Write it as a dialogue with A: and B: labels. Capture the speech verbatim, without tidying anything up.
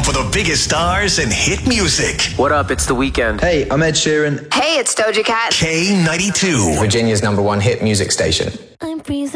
A: for the biggest stars and hit music.
B: What up? It's The Weeknd.
C: Hey, I'm Ed Sheeran.
D: Hey, it's Doja Cat.
A: K ninety-two.
E: Virginia's number one hit music station.
F: I'm freezing.